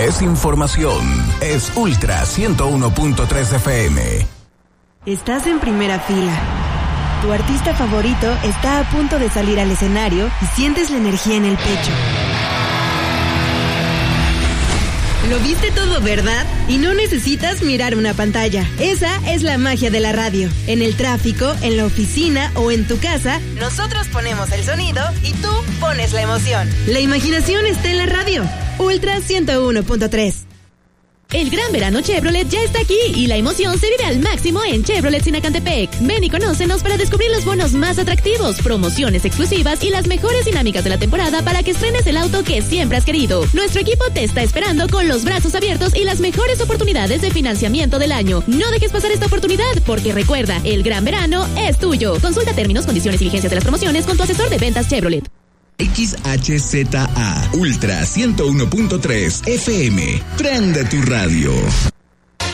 Es información. Es Ultra 101.3 FM. Estás en primera fila. Tu artista favorito está a punto de salir al escenario y sientes la energía en el pecho. Lo viste todo, ¿verdad? Y no necesitas mirar una pantalla. Esa es la magia de la radio. En el tráfico, en la oficina o en tu casa, nosotros ponemos el sonido y tú pones la emoción. La imaginación está en la radio. Ultra 101.3. El gran verano Chevrolet ya está aquí y la emoción se vive al máximo en Chevrolet Sinacantepec. Ven y conócenos para descubrir los bonos más atractivos, promociones exclusivas y las mejores dinámicas de la temporada para que estrenes el auto que siempre has querido. Nuestro equipo te está esperando con los brazos abiertos y las mejores oportunidades de financiamiento del año. No dejes pasar esta oportunidad porque recuerda, el gran verano es tuyo. Consulta términos, condiciones y vigencias de las promociones con tu asesor de ventas Chevrolet. XHZA Ultra 101.3 FM. Prende tu radio.